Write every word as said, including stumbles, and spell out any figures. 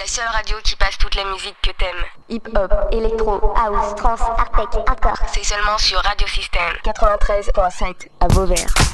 seule radio qui passe toute la musique que t'aimes. Hip-hop, électro, house, trance, hardtech, hardcore. C'est seulement sur Radio Système quatre-vingt-treize virgule sept à Vauvert.